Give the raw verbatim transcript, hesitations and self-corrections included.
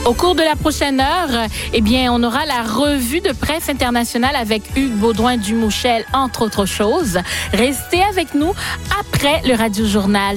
Au cours de la prochaine heure, eh bien, on aura la revue de presse internationale avec Hugues Baudouin-Dumouchel, entre autres choses. Restez avec nous après le Radio Journal.